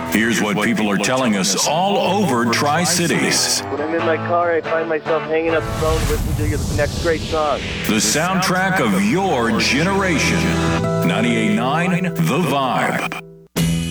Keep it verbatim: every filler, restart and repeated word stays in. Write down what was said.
Here's what people are telling us all over Tri-Cities. When I'm in my car, I find myself hanging up the phone listening to your next great song. The soundtrack of your generation. ninety-eight point nine The Vibe.